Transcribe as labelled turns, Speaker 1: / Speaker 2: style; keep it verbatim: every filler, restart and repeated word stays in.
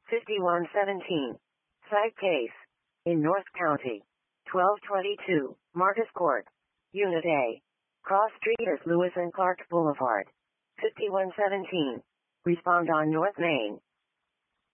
Speaker 1: fifty-one seventeen. Site case. In North County. twelve twenty-two, Marcus Court. Unit A. Cross Street is Lewis and Clark Boulevard. fifty-one seventeen. Respond on North Main.